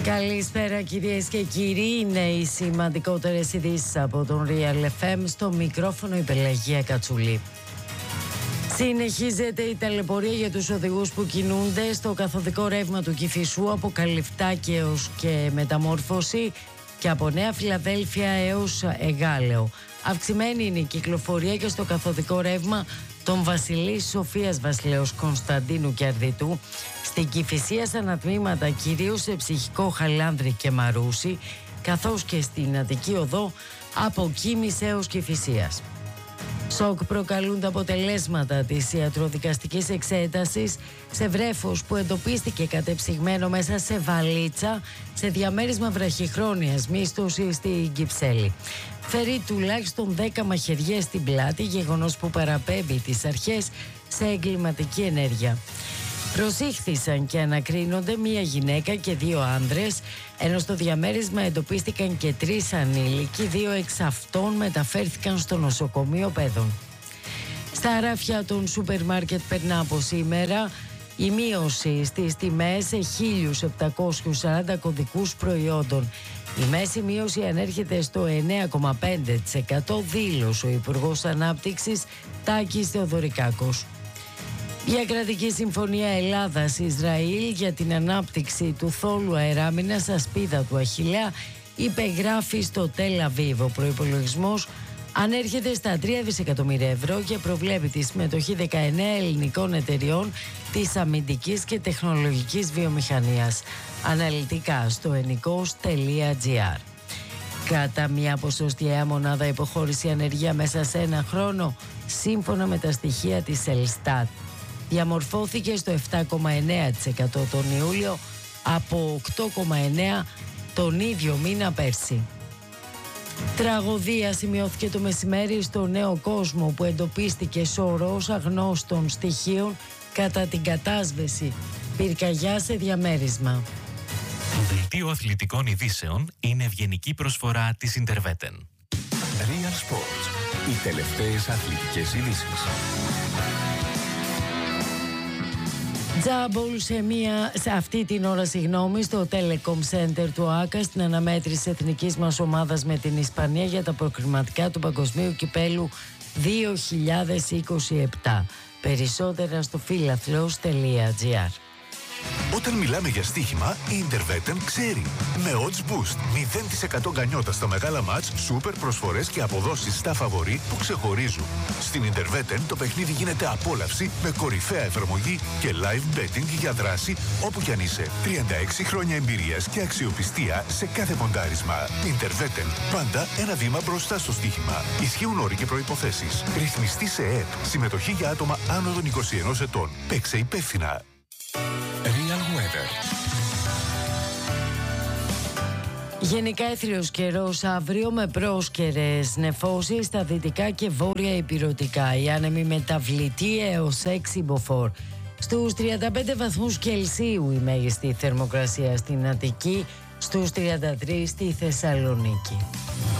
Καλησπέρα κυρίες και κύριοι, είναι οι σημαντικότερες ειδήσεις από τον Real FM, στο μικρόφωνο η Πελαγία Κατσουλή. Συνεχίζεται η ταλαιπωρία για τους οδηγούς που κινούνται στο καθοδικό ρεύμα του Κηφισού από Καλυφτάκι έως και Μεταμόρφωση και από Νέα Φιλαδέλφια έως Εγάλεο. Αυξημένη είναι η κυκλοφορία και στο καθοδικό ρεύμα των Βασιλής Σοφίας Βασιλέως Κωνσταντίνου και Αρδιτού, στην Κηφισία σε ανατμήματα κυρίως σε Ψυχικό, Χαλάνδρη και Μαρούσι, καθώς και στην Αττική Οδό από Κίμης έως Κηφισίας. Σοκ προκαλούν τα αποτελέσματα της ιατροδικαστικής εξέτασης σε βρέφος που εντοπίστηκε κατεψυγμένο μέσα σε βαλίτσα σε διαμέρισμα βραχυχρόνιας μίσθωσης στην Κυψέλη. Φέρει τουλάχιστον 10 μαχαιριές στην πλάτη, γεγονός που παραπέμπει τις αρχές σε εγκληματική ενέργεια. Προσήχθησαν και ανακρίνονται μία γυναίκα και 2 άνδρες, ενώ στο διαμέρισμα εντοπίστηκαν και 3 ανήλικοι, 2 εξ αυτών μεταφέρθηκαν στο νοσοκομείο Πέδων. Στα ράφια των σούπερ μάρκετ περνά από σήμερα η μείωση στις τιμές σε 1.740 κωδικούς προϊόντων. Η μέση μείωση ανέρχεται στο 9,5%, δήλωσε ο Υπουργός Ανάπτυξης Τάκης Θεοδωρικάκος. Διακρατική συμφωνία Ελλάδας-Ισραήλ για την ανάπτυξη του θόλου αεράμινας ασπίδα του Αχιλλέα υπεγράφει στο Τελ Αβίβ. Ο προϋπολογισμός ανέρχεται στα 3 δισεκατομμύρια ευρώ και προβλέπει τη συμμετοχή 19 ελληνικών εταιριών της αμυντικής και τεχνολογικής βιομηχανίας. Αναλυτικά στο ennikos.gr. Κατά μια ποσοστιαία μονάδα υποχώρηση ανεργία μέσα σε ένα χρόνο, σύμφωνα με τα στοιχεία της Ελστάτ, διαμορφώθηκε στο 7,9% τον Ιούλιο από 8,9% τον ίδιο μήνα πέρσι. Τραγωδία σημειώθηκε το μεσημέρι στο Νέο Κόσμο που εντοπίστηκε σωρός αγνώστων στοιχείων κατά την κατάσβεση πυρκαγιά σε διαμέρισμα. Το δελτίο αθλητικών ειδήσεων είναι ευγενική προσφορά της Interveten. Real Sports. Οι τελευταίες αθλητικές ειδήσεις. Τζάμπολ σε αυτή την ώρα στο Telecom Center του ΆΚΑ στην αναμέτρηση εθνικής μας ομάδας με την Ισπανία για τα προκριματικά του Παγκοσμίου Κυπέλου 2027. Περισσότερα στο philathlos.gr. Όταν μιλάμε για στοίχημα, η Interveten ξέρει. Με odds boost, 0% γκανιότα στα μεγάλα μάτς, σούπερ προσφορές και αποδόσεις στα φαβορί που ξεχωρίζουν. Στην Interveten το παιχνίδι γίνεται απόλαυση με κορυφαία εφαρμογή και live betting για δράση όπου κι αν είσαι. 36 χρόνια εμπειρίας και αξιοπιστία σε κάθε ποντάρισμα. Interveten, πάντα ένα βήμα μπροστά στο στοίχημα. Ισχύουν όροι και προϋποθέσεις. Ρυθμιστή σε ΕΕΠ. Συμμετοχή για άτομα άνω των 21 ετών. Παίξε υπεύθυνα. Real Weather. Γενικά έθριος καιρός αύριο με πρόσκαιρες νεφώσεις στα δυτικά και βόρεια ηπειρωτικά. Η άνεμη μεταβλητή έως 6 μποφόρ. Στους 35 βαθμούς Κελσίου η μέγιστη θερμοκρασία στην Αττική, στους 33 στη Θεσσαλονίκη.